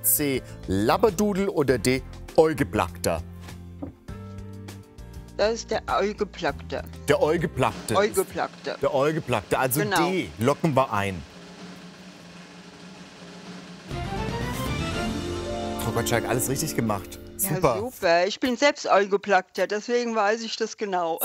C. Labberdudel oder D. Eugeplackter? Das ist der Eugeplackte. Der Eugeplackte. Eugeplackte. Der Eugeplackte, also Genau. D. Locken wir ein. Frau Gottschalk, alles richtig gemacht. Super. Ja, super. Ich bin selbst Eugeplackter, deswegen weiß ich das genau.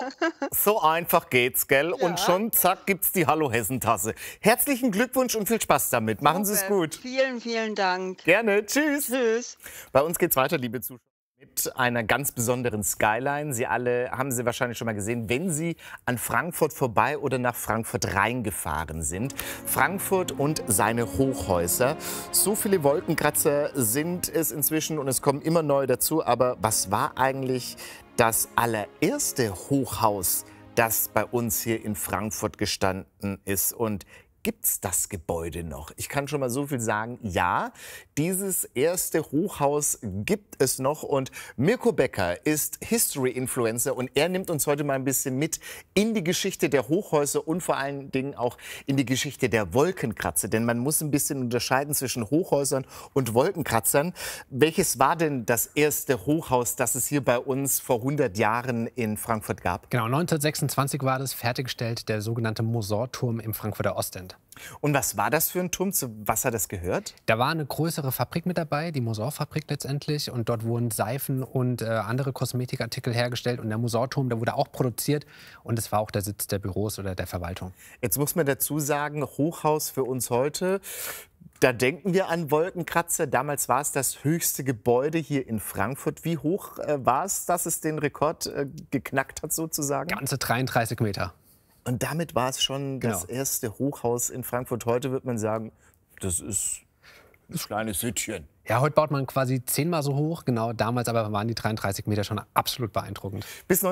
So einfach geht's, gell? Ja. Und schon, zack, gibt's die Hallo Hessen-Tasse. Herzlichen Glückwunsch und viel Spaß damit. Machen Sie es Super. gut. Vielen, vielen Dank. Gerne. Tschüss. Tschüss. Bei uns geht's weiter, liebe Zuschauer, mit einer ganz besonderen Skyline. Sie alle haben sie wahrscheinlich schon mal gesehen, wenn Sie an Frankfurt vorbei oder nach Frankfurt reingefahren sind. Frankfurt und seine Hochhäuser. So viele Wolkenkratzer sind es inzwischen und es kommen immer neue dazu. Aber was war eigentlich das allererste Hochhaus, das bei uns hier in Frankfurt gestanden ist? Und gibt's das Gebäude noch? Ich kann schon mal so viel sagen, ja, dieses erste Hochhaus gibt es noch und Mirko Becker ist History-Influencer und er nimmt uns heute mal ein bisschen mit in die Geschichte der Hochhäuser und vor allen Dingen auch in die Geschichte der Wolkenkratzer, denn man muss ein bisschen unterscheiden zwischen Hochhäusern und Wolkenkratzern. Welches war denn das erste Hochhaus, das es hier bei uns vor 100 Jahren in Frankfurt gab? Genau, 1926 war das fertiggestellt, der sogenannte Mosor-Turm im Frankfurter Ostend. Und was war das für ein Turm? Zu was hat das gehört? Da war eine größere Fabrik mit dabei, die Mosor-Fabrik letztendlich. Und dort wurden Seifen und andere Kosmetikartikel hergestellt. Und der Mosor-Turm, der wurde auch produziert. Und es war auch der Sitz der Büros oder der Verwaltung. Jetzt muss man dazu sagen, Hochhaus für uns heute, da denken wir an Wolkenkratzer. Damals war es das höchste Gebäude hier in Frankfurt. Wie hoch war es, dass es den Rekord geknackt hat sozusagen? Ganze 33 Meter. Und damit war es schon das Genau. erste Hochhaus in Frankfurt. Heute wird man sagen, das ist ein kleines Hütchen. Ja, heute baut man quasi 10-mal so hoch. Genau, damals aber waren die 33 Meter schon absolut beeindruckend. Bis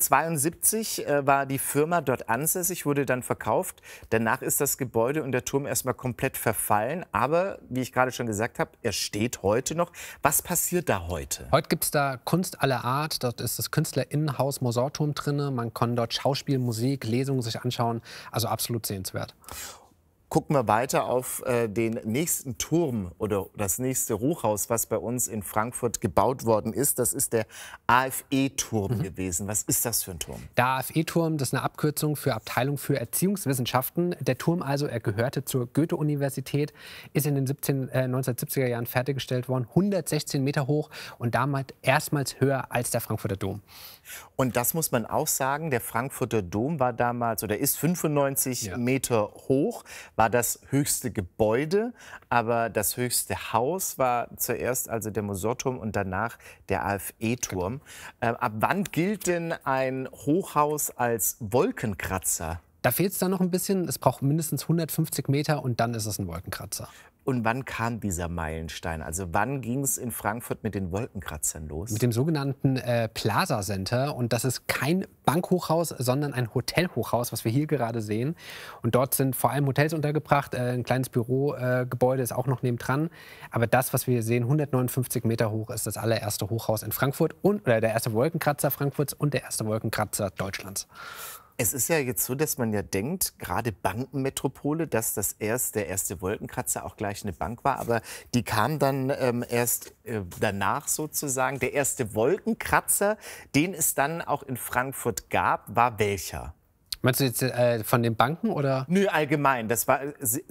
1972 war die Firma dort ansässig, wurde dann verkauft. Danach ist das Gebäude und der Turm erstmal komplett verfallen. Aber, wie ich gerade schon gesagt habe, er steht heute noch. Was passiert da heute? Heute gibt es da Kunst aller Art. Dort ist das Künstlerinnenhaus Mosor-Turm drin. Man kann dort Schauspiel, Musik, Lesungen sich anschauen. Also absolut sehenswert. Gucken wir weiter auf den nächsten Turm oder das nächste Hochhaus, was bei uns in Frankfurt gebaut worden ist. Das ist der AFE-Turm gewesen. Was ist das für ein Turm? Der AFE-Turm, das ist eine Abkürzung für Abteilung für Erziehungswissenschaften. Der Turm also, er gehörte zur Goethe-Universität, ist in den 1970er Jahren fertiggestellt worden, 116 Meter hoch und damit erstmals höher als der Frankfurter Dom. Und das muss man auch sagen, der Frankfurter Dom war damals oder ist 95 Meter hoch, war das höchste Gebäude, aber das höchste Haus war zuerst also der Mosor-Turm und danach der AFE-Turm. Ab wann gilt denn ein Hochhaus als Wolkenkratzer? Da fehlt es dann noch ein bisschen. Es braucht mindestens 150 Meter und dann ist es ein Wolkenkratzer. Und wann kam dieser Meilenstein? Also wann ging es in Frankfurt mit den Wolkenkratzern los? Mit dem sogenannten Plaza Center. Und das ist kein Bankhochhaus, sondern ein Hotelhochhaus, was wir hier gerade sehen. Und dort sind vor allem Hotels untergebracht. Ein kleines Bürogebäude ist auch noch nebendran. Aber das, was wir hier sehen, 159 Meter hoch, ist das allererste Hochhaus in Frankfurt. Oder der erste Wolkenkratzer Frankfurts und der erste Wolkenkratzer Deutschlands. Es ist ja jetzt so, dass man ja denkt, gerade Bankenmetropole, dass der erste Wolkenkratzer auch gleich eine Bank war. Aber die kam dann erst danach sozusagen. Der erste Wolkenkratzer, den es dann auch in Frankfurt gab, war welcher? Meinst du jetzt von den Banken oder? Nö, allgemein. Das war,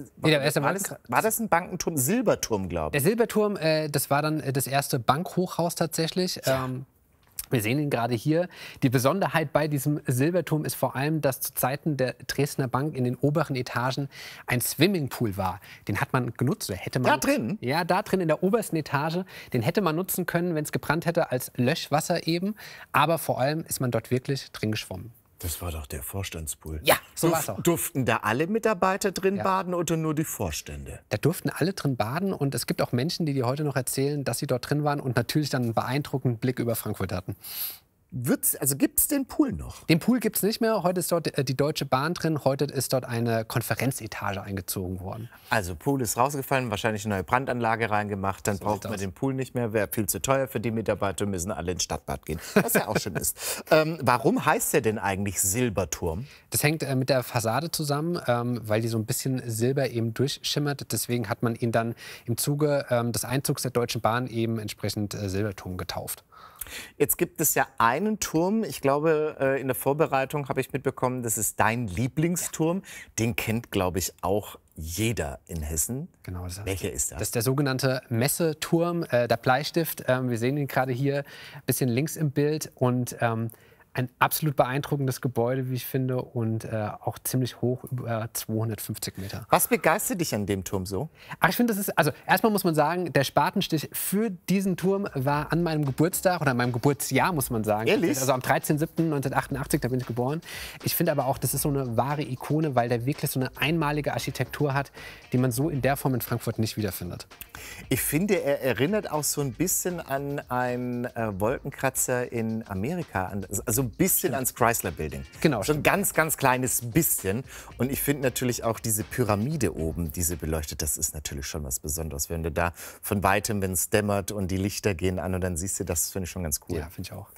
war das ein Bankenturm? Silberturm, glaube ich. Der Silberturm, das war dann das erste Bankhochhaus tatsächlich. Ja. Wir sehen ihn gerade hier. Die Besonderheit bei diesem Silberturm ist vor allem, dass zu Zeiten der Dresdner Bank in den oberen Etagen ein Swimmingpool war. Den hat man genutzt. Hätte man, da drin? Ja, da drin in der obersten Etage. Den hätte man nutzen können, wenn es gebrannt hätte, als Löschwasser eben. Aber vor allem ist man dort wirklich drin geschwommen. Das war doch der Vorstandspool. Ja, so war es auch. Durften da alle Mitarbeiter drin baden oder nur die Vorstände? Da durften alle drin baden und es gibt auch Menschen, die heute noch erzählen, dass sie dort drin waren und natürlich dann einen beeindruckenden Blick über Frankfurt hatten. Also gibt es den Pool noch? Den Pool gibt es nicht mehr. Heute ist dort die Deutsche Bahn drin. Heute ist dort eine Konferenzetage eingezogen worden. Also Pool ist rausgefallen, wahrscheinlich eine neue Brandanlage reingemacht. Dann braucht man den Pool nicht mehr. Wäre viel zu teuer für die Mitarbeiter, müssen alle ins Stadtbad gehen. Was ja auch schön ist. Warum heißt der denn eigentlich Silberturm? Das hängt mit der Fassade zusammen, weil die so ein bisschen Silber eben durchschimmert. Deswegen hat man ihn dann im Zuge des Einzugs der Deutschen Bahn eben entsprechend Silberturm getauft. Jetzt gibt es ja einen Turm, ich glaube, in der Vorbereitung habe ich mitbekommen, das ist dein Lieblingsturm. Ja. Den kennt, glaube ich, auch jeder in Hessen. Genau. Welcher ist das? Das ist der sogenannte Messeturm, der Bleistift. Wir sehen ihn gerade hier ein bisschen links im Bild. Und ein absolut beeindruckendes Gebäude, wie ich finde, und auch ziemlich hoch, über 250 Meter. Was begeistert dich an dem Turm so? Ach, ich finde, das ist, also erstmal muss man sagen, der Spatenstich für diesen Turm war an meinem Geburtstag oder an meinem Geburtsjahr, muss man sagen. Ehrlich? Also am 13.07.1988, da bin ich geboren. Ich finde aber auch, das ist so eine wahre Ikone, weil der wirklich so eine einmalige Architektur hat, die man so in der Form in Frankfurt nicht wiederfindet. Ich finde, er erinnert auch so ein bisschen an einen Wolkenkratzer in Amerika, also ein bisschen ans Chrysler Building. Genau. So ein ganz, ganz kleines bisschen. Und ich finde natürlich auch diese Pyramide oben, diese beleuchtet, das ist natürlich schon was Besonderes. Wenn du da von Weitem, wenn es dämmert und die Lichter gehen an und dann siehst du, das finde ich schon ganz cool. Ja, finde ich auch.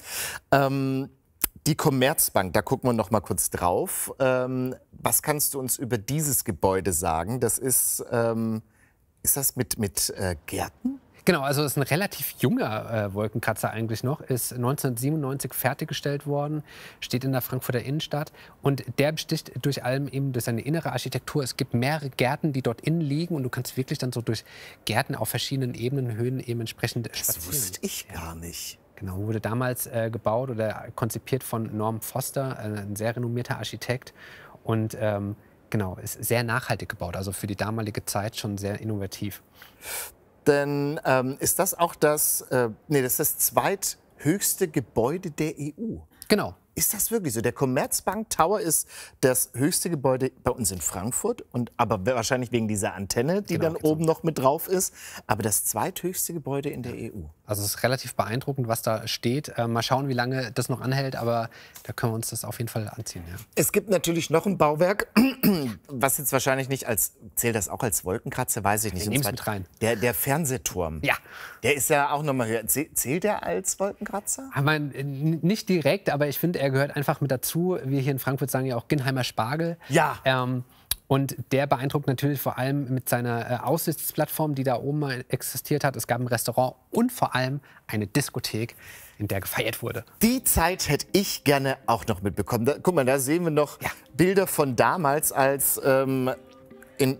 Die Commerzbank, da gucken wir noch mal kurz drauf. Was kannst du uns über dieses Gebäude sagen? Das ist das mit Gärten? Genau, also es ist ein relativ junger Wolkenkratzer eigentlich noch, ist 1997 fertiggestellt worden, steht in der Frankfurter Innenstadt und der besticht durch allem eben durch seine innere Architektur. Es gibt mehrere Gärten, die dort innen liegen und du kannst wirklich dann so durch Gärten auf verschiedenen Ebenen, Höhen eben entsprechend spazieren. Das wusste ich gar nicht. Genau, wurde damals gebaut oder konzipiert von Norm Foster, ein sehr renommierter Architekt und genau, ist sehr nachhaltig gebaut, also für die damalige Zeit schon sehr innovativ. Dann ist das auch das zweithöchste Gebäude der EU. Genau. Ist das wirklich so? Der Commerzbank Tower ist das höchste Gebäude bei uns in Frankfurt, aber wahrscheinlich wegen dieser Antenne, die dann oben noch mit drauf ist. Aber das zweithöchste Gebäude in der EU. Also es ist relativ beeindruckend, was da steht. Mal schauen, wie lange das noch anhält, aber da können wir uns das auf jeden Fall anziehen. Ja. Es gibt natürlich noch ein Bauwerk, was jetzt wahrscheinlich nicht zählt das auch als Wolkenkratzer, weiß ich nicht. Nehm's mit rein. Der Fernsehturm. Ja. Der ist ja auch nochmal höher. Zählt der als Wolkenkratzer? Ich meine, nicht direkt, aber ich finde, er gehört einfach mit dazu. Wir hier in Frankfurt sagen ja auch Ginheimer Spargel. Ja. Und der beeindruckt natürlich vor allem mit seiner Aussichtsplattform, die da oben mal existiert hat. Es gab ein Restaurant und vor allem eine Diskothek, in der gefeiert wurde. Die Zeit hätte ich gerne auch noch mitbekommen. Guck mal, da sehen wir noch Bilder von damals, als in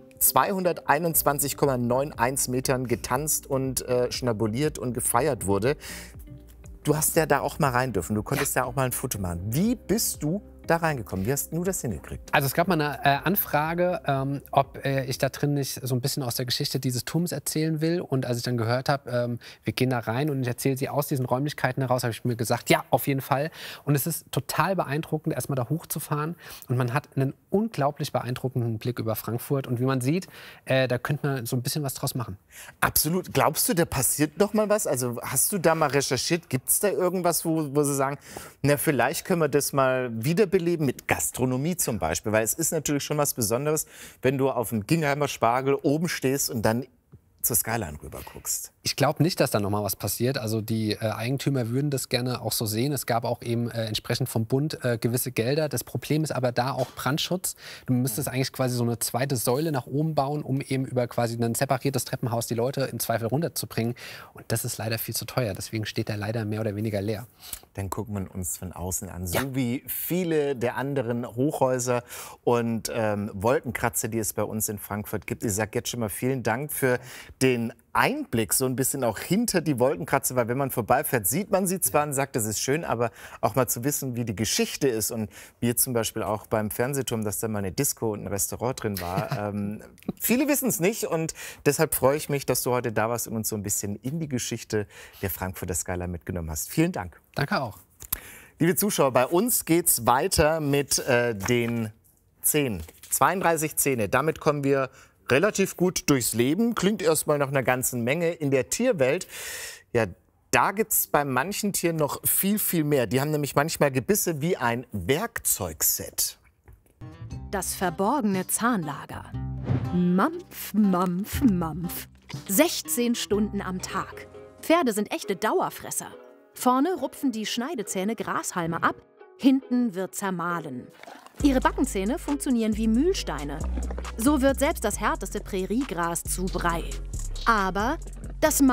221,91 Metern getanzt und schnabuliert und gefeiert wurde. Du hast ja da auch mal rein dürfen. Du konntest ja auch mal ein Foto machen. Wie bist du da reingekommen? Wie hast du das hingekriegt? Also es gab mal eine Anfrage, ob ich da drin nicht so ein bisschen aus der Geschichte dieses Turms erzählen will. Und als ich dann gehört habe, wir gehen da rein und ich erzähle sie aus diesen Räumlichkeiten heraus, habe ich mir gesagt, ja, auf jeden Fall. Und es ist total beeindruckend, erstmal da hochzufahren. Und man hat einen unglaublich beeindruckenden Blick über Frankfurt. Und wie man sieht, da könnte man so ein bisschen was draus machen. Absolut. Glaubst du, da passiert noch mal was? Also hast du da mal recherchiert? Gibt es da irgendwas, wo sie sagen, na, vielleicht können wir das mal wiederbeleben mit Gastronomie zum Beispiel? Weil es ist natürlich schon was Besonderes, wenn du auf dem Gingheimer Spargel oben stehst und dann zur Skyline rüber guckst. Ich glaube nicht, dass da noch mal was passiert. Also die Eigentümer würden das gerne auch so sehen. Es gab auch eben entsprechend vom Bund gewisse Gelder. Das Problem ist aber da auch Brandschutz. Du müsstest eigentlich quasi so eine zweite Säule nach oben bauen, um eben über quasi ein separiertes Treppenhaus die Leute im Zweifel runterzubringen. Und das ist leider viel zu teuer. Deswegen steht der leider mehr oder weniger leer. Dann gucken wir uns von außen an. So wie viele der anderen Hochhäuser und Wolkenkratzer, die es bei uns in Frankfurt gibt. Ich sage jetzt schon mal vielen Dank für den Einblick so ein bisschen auch hinter die Wolkenkratzer, weil wenn man vorbeifährt, sieht man sie zwar und sagt, das ist schön, aber auch mal zu wissen, wie die Geschichte ist und wie zum Beispiel auch beim Fernsehturm, dass da mal eine Disco und ein Restaurant drin war. Viele wissen es nicht und deshalb freue ich mich, dass du heute da warst und uns so ein bisschen in die Geschichte der Frankfurter Skyline mitgenommen hast. Vielen Dank. Danke auch. Liebe Zuschauer, bei uns geht's weiter mit den Zähnen. 32 Zähne, damit kommen wir relativ gut durchs Leben. Klingt erstmal nach einer ganzen Menge. In der Tierwelt, ja, da gibt es bei manchen Tieren noch viel, viel mehr. Die haben nämlich manchmal Gebisse wie ein Werkzeugset. Das verborgene Zahnlager. Mampf, Mampf, Mampf. 16 Stunden am Tag. Pferde sind echte Dauerfresser. Vorne rupfen die Schneidezähne Grashalme ab, hinten wird zermahlen. Ihre Backenzähne funktionieren wie Mühlsteine. So wird selbst das härteste Präriegras zu Brei. Aber das